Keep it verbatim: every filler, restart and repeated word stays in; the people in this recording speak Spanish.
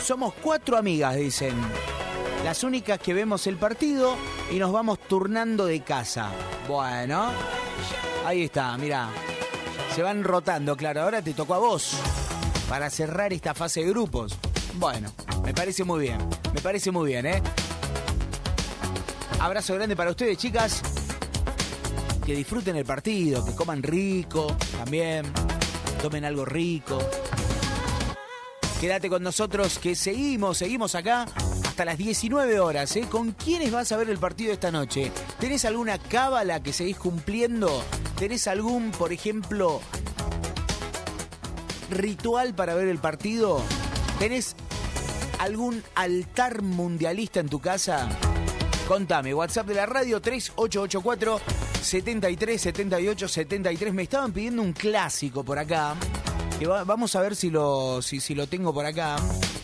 somos cuatro amigas, dicen. Las únicas que vemos el partido y nos vamos turnando de casa. Bueno, ahí está, mirá. Se van rotando, claro. Ahora te tocó a vos para cerrar esta fase de grupos. Bueno, me parece muy bien. Me parece muy bien, ¿eh? Abrazo grande para ustedes, chicas. Que disfruten el partido, que coman rico también. Tomen algo rico. Quédate con nosotros que seguimos, seguimos acá hasta las diecinueve horas, ¿eh? ¿Con quiénes vas a ver el partido esta noche? ¿Tenés alguna cábala que seguís cumpliendo? ¿Tenés algún, por ejemplo, ritual para ver el partido? ¿Tenés algún altar mundialista en tu casa? Contame, WhatsApp de la radio tres ocho ocho cuatro, setenta y tres, setenta y ocho, setenta y tres. Me estaban pidiendo un clásico por acá. Que va, vamos a ver si lo, si, si lo tengo por acá.